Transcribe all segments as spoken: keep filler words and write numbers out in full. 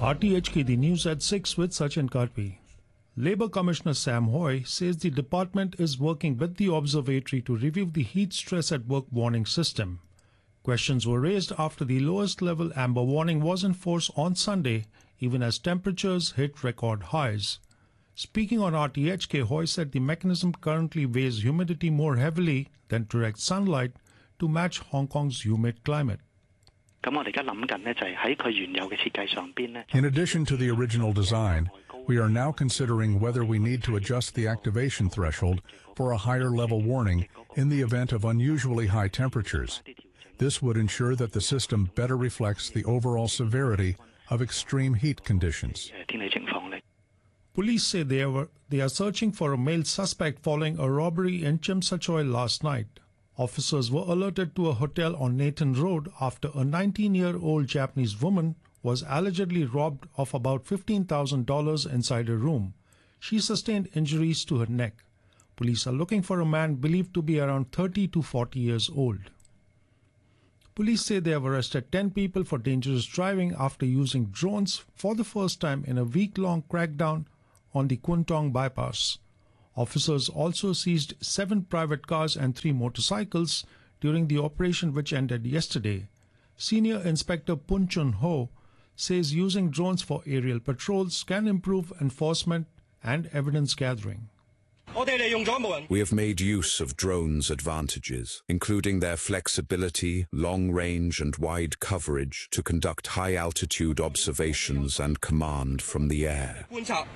R T H K, the news at six with Sachin Karpi. Labour Commissioner Sam Hoy says the department is working with the observatory to review the heat stress at work warning system. Questions were raised after the lowest level amber warning was in force on Sunday, even as temperatures hit record highs. Speaking on R T H K, Hoy said the mechanism currently weighs humidity more heavily than direct sunlight to match Hong Kong's humid climate. In addition to the original design, we are now considering whether we need to adjust the activation threshold for a higher level warning in the event of unusually high temperatures. This would ensure that the system better reflects the overall severity of extreme heat conditions. Police say they are, they are searching for a male suspect following a robbery in Tsim Sha Tsui last night. Officers were alerted to a hotel on Nathan Road after a nineteen-year-old Japanese woman was allegedly robbed of about fifteen thousand dollars inside her room. She sustained injuries to her neck. Police are looking for a man believed to be around thirty to forty years old. Police say they have arrested ten people for dangerous driving after using drones for the first time in a week-long crackdown on the Kwun Tong bypass. Officers also seized seven private cars and three motorcycles during the operation, which ended yesterday. Senior Inspector Pun Chun Ho says using drones for aerial patrols can improve enforcement and evidence gathering. We have made use of drones' advantages, including their flexibility, long range and wide coverage to conduct high-altitude observations and command from the air.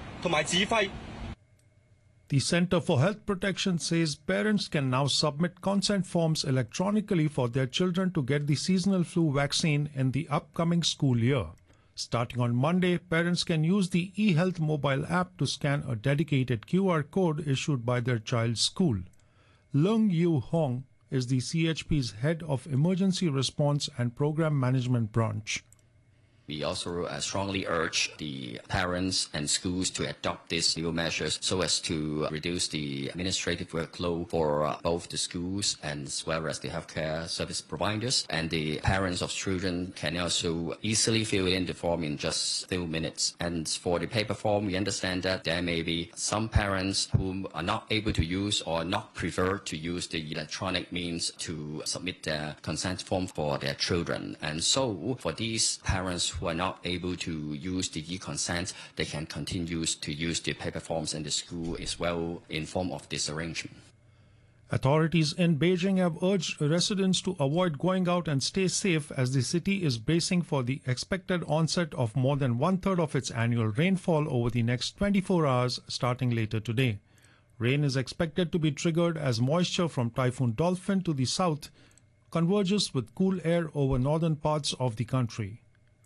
The Centre for Health Protection says parents can now submit consent forms electronically for their children to get the seasonal flu vaccine in the upcoming school year. Starting on Monday, parents can use the eHealth mobile app to scan a dedicated Q R code issued by their child's school. Leung Yu Hong is the C H P's head of Emergency Response and Program Management Branch. We also uh, strongly urge the parents and schools to adopt these new measures so as to uh, reduce the administrative workload for uh, both the schools and as well as the healthcare service providers. And the parents of children can also easily fill in the form in just a few minutes. And for the paper form, we understand that there may be some parents who are not able to use or not prefer to use the electronic means to submit their consent form for their children. And so for these parents who are not able to use the e-consent, they can continue to use the paper forms in the school as well in form of this arrangement. Authorities in Beijing have urged residents to avoid going out and stay safe as the city is bracing for the expected onset of more than one-third of its annual rainfall over the next twenty-four hours starting later today. Rain is expected to be triggered as moisture from Typhoon Dolphin to the south converges with cool air over northern parts of the country.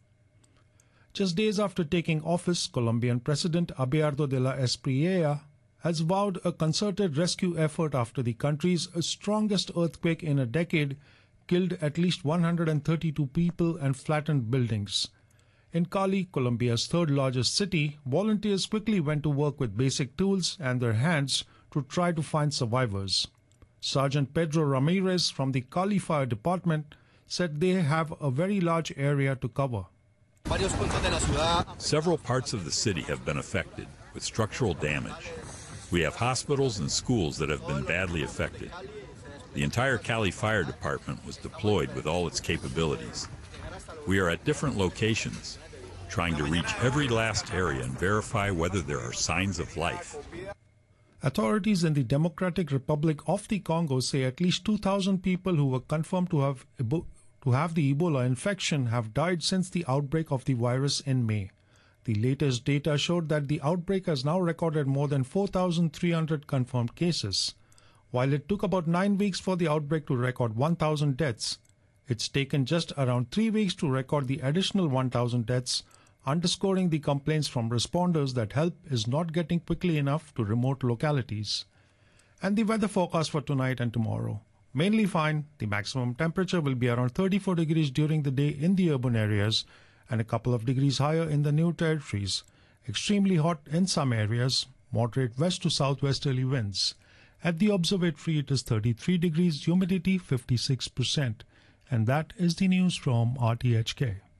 Just days after taking office, Colombian President Abelardo de la Espriella has vowed a concerted rescue effort after the country's strongest earthquake in a decade killed at least one hundred thirty-two people and flattened buildings. In Cali, Colombia's third largest city, volunteers quickly went to work with basic tools and their hands to try to find survivors. Sergeant Pedro Ramirez from the Cali Fire Department said they have a very large area to cover. Several parts of the city have been affected with structural damage. We have hospitals and schools that have been badly affected. The entire Cali Fire Department was deployed with all its capabilities. We are at different locations, trying to reach every last area and verify whether there are signs of life. Authorities in the Democratic Republic of the Congo say at least two thousand people who were confirmed to have Ebo- to have the Ebola infection have died since the outbreak of the virus in May. The latest data showed that the outbreak has now recorded more than four thousand three hundred confirmed cases. While it took about nine weeks for the outbreak to record one thousand deaths, it's taken just around three weeks to record the additional one thousand deaths, underscoring the complaints from responders that help is not getting quickly enough to remote localities. And the weather forecast for tonight and tomorrow. Mainly fine. The maximum temperature will be around thirty-four degrees during the day in the urban areas and a couple of degrees higher in the new territories. Extremely hot in some areas, moderate west to southwesterly winds. At the observatory, it is thirty-three degrees, humidity fifty-six percent. And that is the news from R T H K.